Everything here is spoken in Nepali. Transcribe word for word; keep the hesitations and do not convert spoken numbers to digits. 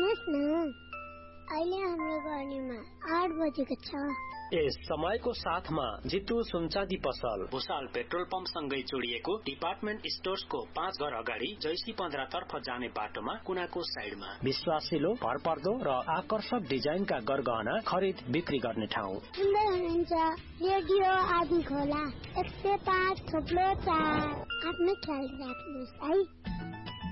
सुन्नुहोस् न, अहिले हाम्रो गर्नेमा आठ बजेको छ। यस समयको साथमा जितु सुनचाँदी पसल भुसाल पेट्रोल पम्प सँगै जोडिएको डिपार्टमेन्ट स्टोर्सको पाँच घर अगाडि जैसी पन्ध्र तर्फ जाने बाटोमा कुनाको साइडमा विश्वासिलो, भरपर्दो र आकर्षक डिजाइनका गरगहना खरिद बिक्री गर्ने ठाउँ। सुन्दै हुनुहुन्छ रेडियो आदि खोला एक सय पाँच थोप्लो चार। आफ्नो ख्याल राख्नुहोस् है।